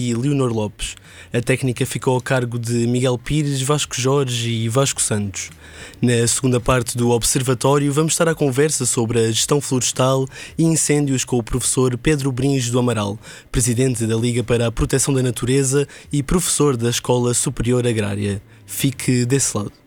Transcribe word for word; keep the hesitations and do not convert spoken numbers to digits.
e Leonor Lopes. A técnica ficou a cargo de Miguel Pires, Vasco Jorge e Vasco Santos. Na segunda parte do Observatório vamos estar à conversa sobre a gestão florestal e incêndios com o professor Pedro Brins do Amaral, presidente da Liga para a Proteção da Natureza e professor da Escola Superior Agrária. Fique desse lado.